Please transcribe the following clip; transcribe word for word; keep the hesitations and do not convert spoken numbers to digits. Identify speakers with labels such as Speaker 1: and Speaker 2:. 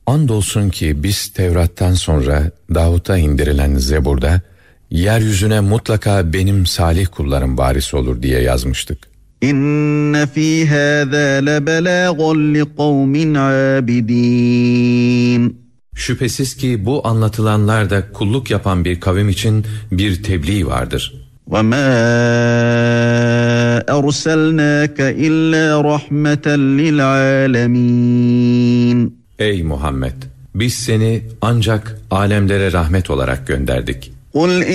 Speaker 1: Andolsun ki biz Tevrat'tan sonra Davut'a indirilen Zebur'da yeryüzüne mutlaka benim salih kullarım varis olur diye yazmıştık.
Speaker 2: İnne fî hâzâ lebelâgan li kavmin âbidîn.
Speaker 1: Şüphesiz ki bu anlatılanlarda kulluk yapan bir kavim için bir tebliğ vardır.
Speaker 2: وَمَا أَرْسَلْنَاكَ إِلَّا رَحْمَةً لِلْعَالَمِينَ.
Speaker 1: Ey Muhammed! Biz seni ancak alemlere rahmet olarak gönderdik.
Speaker 2: قُلْ